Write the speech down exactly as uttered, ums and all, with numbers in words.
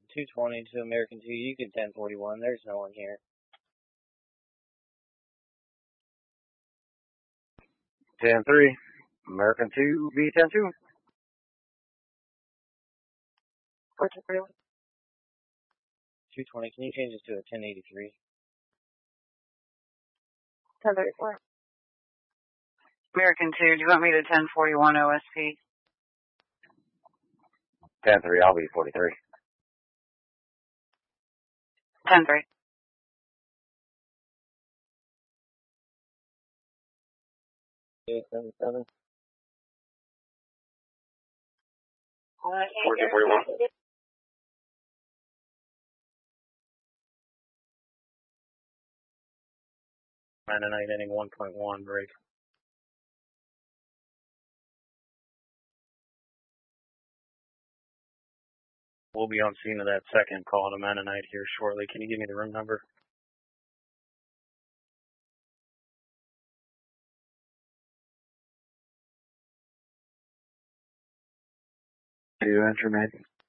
two twenty to American two, you can ten forty-one. There's no one here. ten three, American two, V ten two. two twenty, can you change this to a ten eighty-three? ten thirty-four. American two, do you want me to ten forty-one O S P? ten three, I'll be forty-three. ten three. seven seven. fourteen forty-one. Mennonite ending one point one, break. We'll be on scene of that second call to Mennonite here shortly. Can you give me the room number? Two, enter, man.